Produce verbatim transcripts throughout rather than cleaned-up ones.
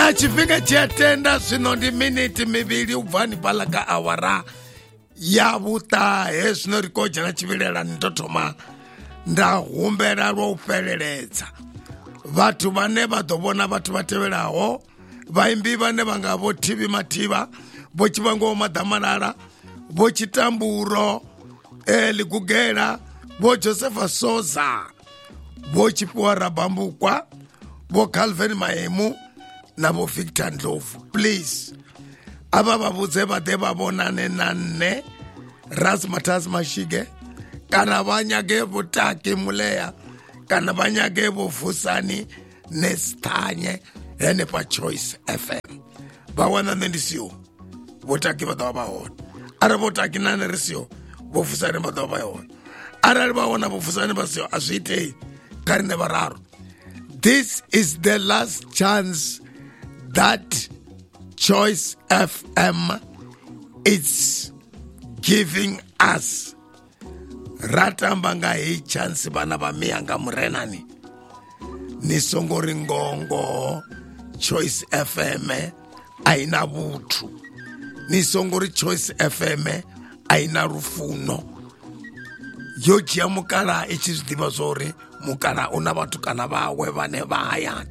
na chifika chiatenda zvino ndi miniti miviri ubvani palaga awara yavuta he zvino rikoja na chivilela ndotoma ndahumbera roupereredza vatu vane vadovona vatu vateveraho vaimbi vane vanga vo T V Mativa vo Chivango Madamarara vo Chitamburo eh, Ligugera vo Josepha Soza vo Chipuwa Rabambukwa vo Calvin Mahemu na vo Victor Ndlovu. Please ava vavudze vade vavonane nane Ras Matas Mashige kana vanyage vutaki Muleya kana vanyage vufusani Nestanye ene pa Choice F M vawana nendisiyo vutaki vadava vahona ara vutaki nane risiyo vufusani vadava vahona ara vahona vufusani vasiyo azviitei karine vararo. This is the last chance that Choice F M is giving us. Ratambanga hii chance bana ba miyanga murenani. Nisongori ngongo Choice F M aina vutu. Nisongori Choice F M aina rufuno. Yoji mukara ichizdiba zori mukara una watu kana vawe vane vaya.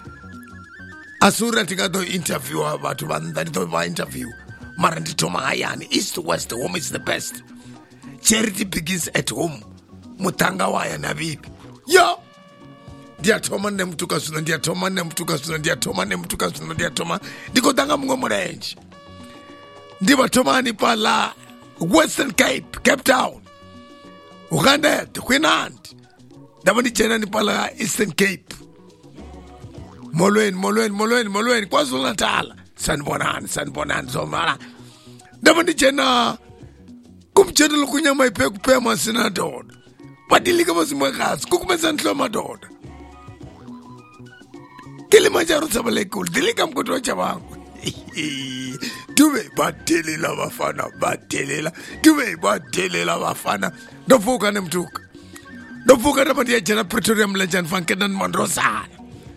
Asura tingado interview watu vandito va interview. Mara nditoma hayani. East West home is the best. Charity begins at home. Mutanga waya na bibi. Yo! Ndiatoma ne mtuka suna, ndiatoma ne mtuka suna, ndiatoma ne mtuka suna, ndiatoma. Ndiko tanga mungo mrenji. Ndiba toma ni pala Western Cape, Cape Town. Uganda, Queenland. Ndaba ni chena ni pala Eastern Cape. Molweni, molweni, molweni, molweni. KwaZulu Natal. Sanibonani, sanibonani, zomala. Ndaba ni chena kumchete lukunyama ipe kupea masina doda. Badilika masimakazi, kukumeza ntloma doda. Kilimanjaro sabalekulu, dilika mkutuwa chabangu. Tuwe batelela wafana, batelela. Tuwe batelela wafana. Ndofuka ne mtuka. Ndofuka nabandi ya jana Pretoria mlejan fankenan mandrosana.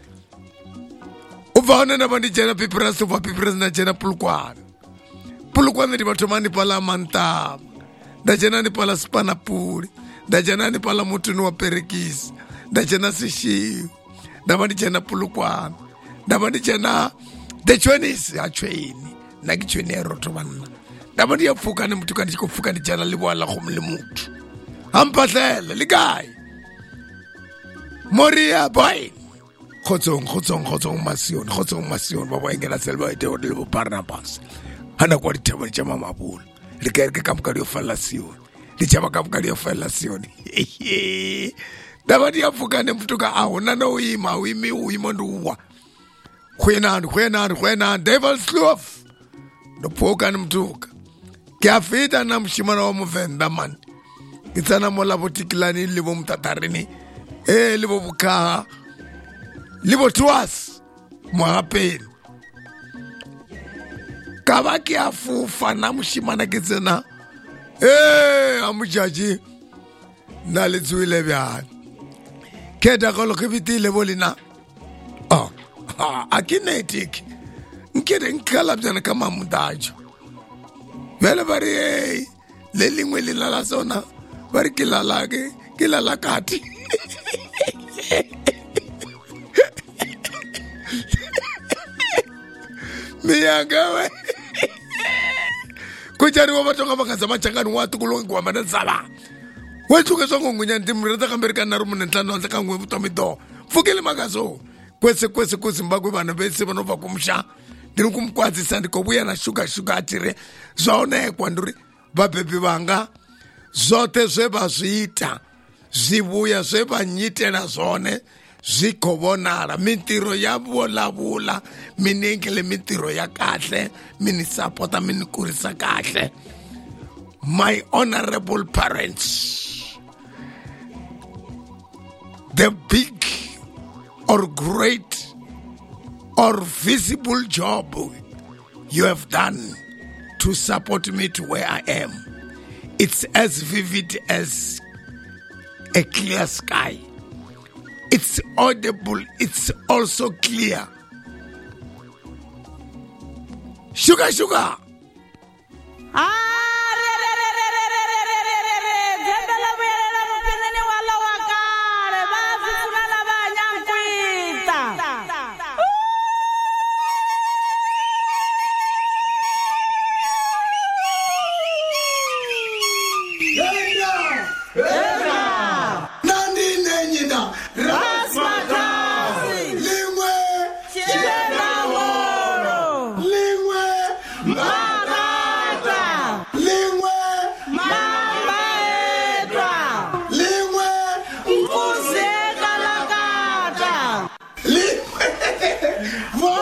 Uvahona nabandi jana pipiras uva pipiras na jana pulukwana. Pulukwana di batomani pala manta. Da jana ni pala Spanapuri. Da jana ni pala mutunu wa Perekisi. Da jana Sishiu. Da bandi jana Pulukwana. Da bandi jana Dechwenisi achweni. Nagi chweni ya rotowana. Da bandi ya fuka ni mtuka ni kufuka ni jana liwa ala kumli mutu. Hampathele, ligai. Moria boy. Khotsong, khotsong, khotsong masion. Khotsong masion. Baba ingena selva ite odilibu Barnabas. Hana kwa ditema ni chama mabula. Likerke kamukari ofalasioni. Lichama kamukari ofalasioni. Dabadi ya fukane mtuka aho. Nana uima, uimi, uima nduwa. Kwenand, kwenand, kwenand. Devil's Slough. Nupokane mtuka. Kiafita na mshimana wa muvenda man. Kitana mola botikilani libo mtatarini. Eh, libo bukaha. Libo tuas. Mwapeni. Kabaki afufa na mshimana kizena. Eh, amujaji. Nalizuile vyani. Keda kolo kibiti lebolina. Oh, ah, akinetik. Nkede nkalabjana kama mudajo. Vele bari, eh, lelingwe lilala zona. Bari kilalage, kilalakati. Miyagawe. Kuchari wa matonga makazama changani watu kulongi wa manazala. Wetu kesongo ngunya ndimreta kamerika narumu nentano antaka ngwe mutomido. Fukili magazo. Kwese kwese kwese mbagwe bana bese banova kumsha. Ndiru kumkwazi sandi kobuya na shuga shuga atire. Zone kwanduri. Babebi banga. Zote zweba zita. Zibuya zweba nyite na zone. Zikobonara. Mintiro ya bula bula. Miningile mintiro ya kahle. Minisapota minikurisa kahle. My honorable parents. The big or great or visible job you have done to support me to where I am. It's as vivid as a clear sky. It's audible. It's also clear. Sugar, sugar. Vou